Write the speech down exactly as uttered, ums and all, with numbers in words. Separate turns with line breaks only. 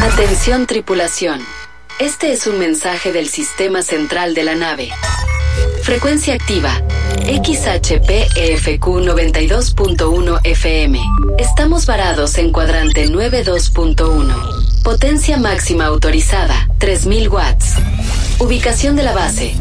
Atención tripulación. Este es un mensaje del sistema central de la nave. Frecuencia activa. X H P E F Q noventa y dos punto uno F M. Estamos varados en cuadrante noventa y dos punto uno. Potencia máxima autorizada, tres mil watts. Ubicación de la base.